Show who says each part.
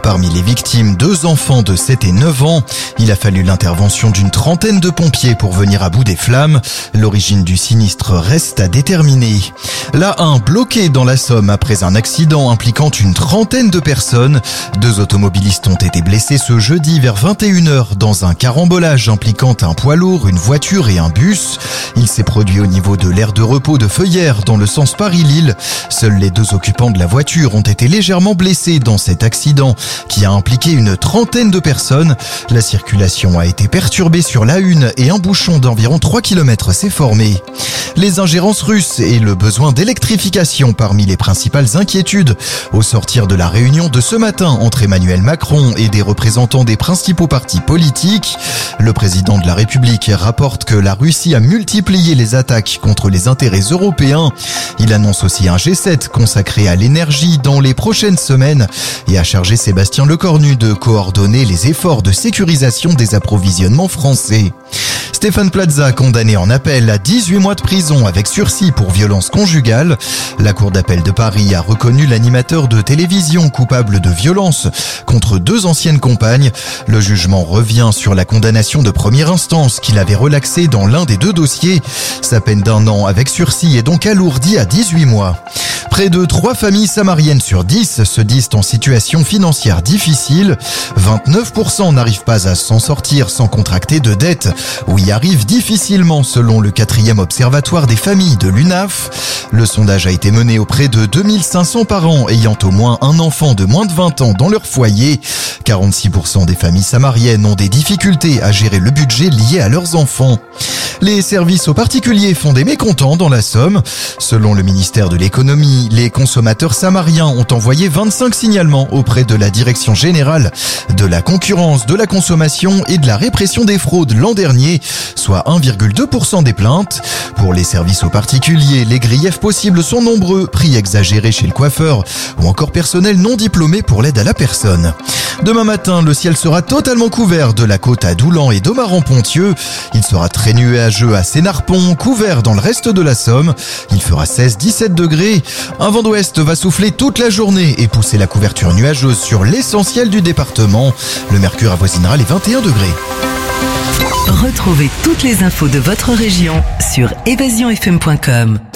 Speaker 1: Parmi les victimes, 2 enfants de 7 et 9 ans. Il a fallu l'intervention d'une trentaine de pompiers pour venir à bout des flammes. L'origine du sinistre reste à déterminer. La 1 bloquée dans la Somme après un accident impliquant une trentaine de personnes. 2 automobilistes ont été blessés ce jeudi vers 21h dans un carambolage impliquant un poids lourd, une voiture et un bus. Il s'est produit au niveau de l'aire de repos de Feuillères dans le sens Paris-Lille. Seuls les 2 occupants de la voiture ont été légèrement blessés dans cet accident qui a impliqué une trentaine de personnes. La circulation a été perturbée sur l'A1 et un bouchon d'environ 3 km s'est formé. Les ingérences russes et le besoin d'électrification parmi les principales inquiétudes au sortir de la réunion de ce matin entre Emmanuel Macron et des représentants des principaux partis politiques. Le président de la République rapporte que la Russie a multiplié les attaques contre les intérêts européens. Il annonce aussi un G7 consacré à l'énergie dans les prochaines semaines et a chargé Sébastien Lecornu de coordonner les efforts de sécurisation des approvisionnements français. Stéphane Plaza condamné en appel à 18 mois de prison avec sursis pour violence conjugale. La Cour d'appel de Paris a reconnu l'animateur de télévision coupable de violence contre 2 anciennes compagnes. Le jugement revient sur la condamnation de première instance qu'il avait relaxée dans l'un des 2 dossiers. Sa peine d'1 an avec sursis est donc alourdie à 18 mois. Près de 3 familles samariennes sur 10 se disent en situation financière difficile. 29% n'arrivent pas à s'en sortir sans contracter de dettes ou y arrivent difficilement selon le 4e observatoire des familles de l'UNAF. Le sondage a été mené auprès de 2500 parents ayant au moins un enfant de moins de 20 ans dans leur foyer. 46% des familles samariennes ont des difficultés à gérer le budget lié à leurs enfants. Les services aux particuliers font des mécontents dans la Somme. Selon le ministère de l'économie, les consommateurs samariens ont envoyé 25 signalements auprès de la Direction générale de la concurrence, de la consommation et de la répression des fraudes l'an dernier, soit 1,2% des plaintes. Pour les services aux particuliers, les griefs possibles sont nombreux, prix exagérés chez le coiffeur ou encore personnel non diplômé pour l'aide à la personne. Demain matin, le ciel sera totalement couvert de la côte à Doulan et d'Omaran-Ponthieu. Il sera très nuageux à Sénarpont, couvert dans le reste de la Somme. Il fera 16-17 degrés. Un vent d'ouest va souffler toute la journée et pousser la couverture nuageuse sur l'essentiel du département. Le mercure avoisinera les 21 degrés.
Speaker 2: Retrouvez toutes les infos de votre région sur evasionfm.com.